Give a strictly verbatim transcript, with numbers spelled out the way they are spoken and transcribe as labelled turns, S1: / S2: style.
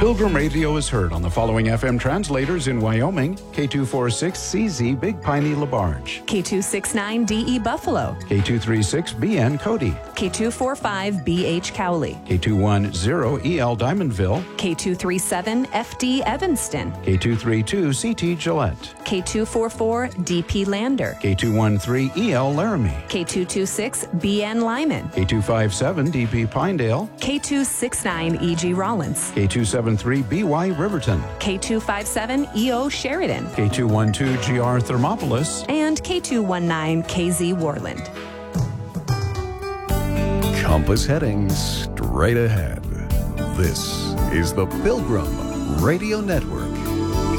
S1: Pilgrim Radio is heard on the following F M translators in Wyoming: K two forty-six C Z Big Piney LaBarge,
S2: K two sixty-nine D E Buffalo,
S1: K two thirty-six B N Cody,
S2: K two forty-five B H Cowley,
S1: K two ten E L Diamondville,
S2: K two thirty-seven F D Evanston,
S1: K two thirty-two C T Gillette,
S2: K two forty-four D P Lander,
S1: K two thirteen E L Laramie,
S2: K two twenty-six B N Lyman,
S1: K two fifty-seven D P Pinedale,
S2: K two sixty-nine E G Rollins,
S1: K two seventy-three B Y Riverton,
S2: K two fifty-seven E O Sheridan,
S1: K two twelve G R Thermopolis,
S2: and K two nineteen K Z Worland.
S3: Compass heading straight ahead. This is the Pilgrim Radio Network.